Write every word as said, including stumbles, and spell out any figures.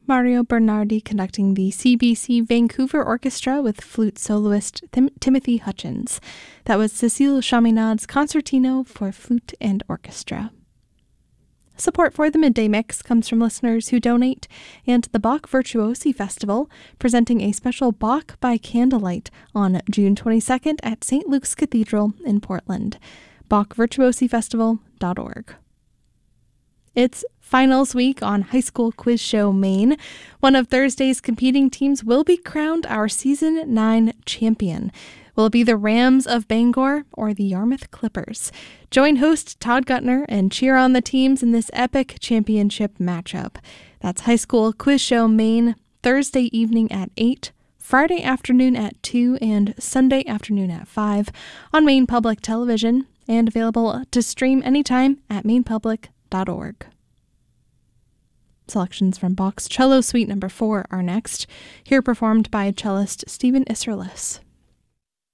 Mario Bernardi conducting the C B C Vancouver Orchestra with flute soloist Tim- Timothy Hutchins. That was Cécile Chaminade's Concertino for Flute and Orchestra. Support for the Midday Mix comes from listeners who donate, and the Bach Virtuosi Festival, presenting a special Bach by Candlelight on June twenty-second at Saint Luke's Cathedral in Portland. Bach Virtuosi Festival dot org. It's finals week on High School Quiz Show Maine. One of Thursday's competing teams will be crowned our Season nine champion. Will it be the Rams of Bangor or the Yarmouth Clippers? Join host Todd Gutner and cheer on the teams in this epic championship matchup. That's High School Quiz Show Maine, Thursday evening at eight, Friday afternoon at two, and Sunday afternoon at five on Maine Public Television, and available to stream anytime at maine public dot org. Selections from Bach's Cello Suite Number four are next, here performed by cellist Stephen Isserlis.